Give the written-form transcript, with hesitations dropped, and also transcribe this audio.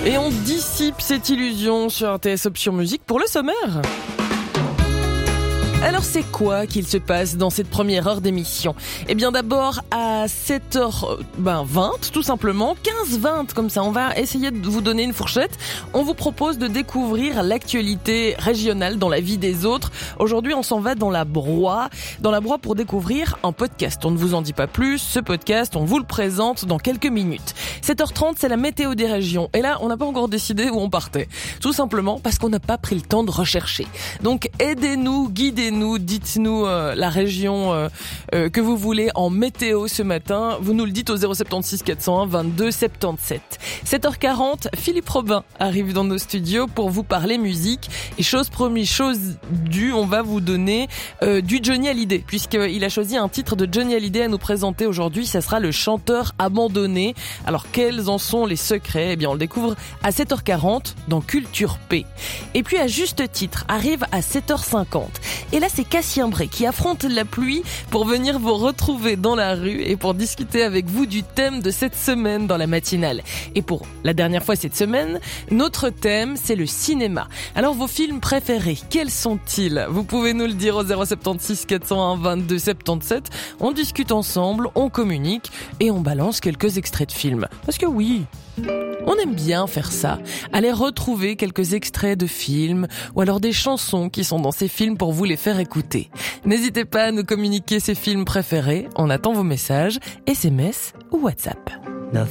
Et on dissipe cette illusion sur RTS Option Musique pour le sommaire. Alors c'est quoi qu'il se passe dans cette première heure d'émission ? Eh bien d'abord à 7h20 tout simplement, 15h20 comme ça, on va essayer de vous donner une fourchette. On vous propose de découvrir l'actualité régionale dans la vie des autres. Aujourd'hui on s'en va dans la Broye pour découvrir un podcast. On ne vous en dit pas plus, ce podcast on vous le présente dans quelques minutes. 7h30 c'est la météo des régions et là on n'a pas encore décidé où on partait. Tout simplement parce qu'on n'a pas pris le temps de rechercher. Donc aidez-nous, guidez-nous, dites-nous la région que vous voulez en météo ce matin. Vous nous le dites au 076 401 22 77. 7h40, Philippe Robin arrive dans nos studios pour vous parler musique. Et chose promise, chose due, on va vous donner du Johnny Hallyday, puisqu'il a choisi un titre de Johnny Hallyday à nous présenter aujourd'hui. Ça sera le chanteur abandonné. Alors quels en sont les secrets ? Eh bien on le découvre à 7h40 dans Culture P. Et puis à juste titre, arrive à 7h50. Et là, c'est Cassien Bray qui affronte la pluie pour venir vous retrouver dans la rue et pour discuter avec vous du thème de cette semaine dans la matinale. Et pour la dernière fois cette semaine, notre thème, c'est le cinéma. Alors, vos films préférés, quels sont-ils ? Vous pouvez nous le dire au 076 401 22 77. On discute ensemble, on communique et on balance quelques extraits de films. Parce que oui, on aime bien faire ça, aller retrouver quelques extraits de films ou alors des chansons qui sont dans ces films pour vous les faire écouter. N'hésitez pas à nous communiquer ces films préférés, on attend vos messages, SMS ou WhatsApp.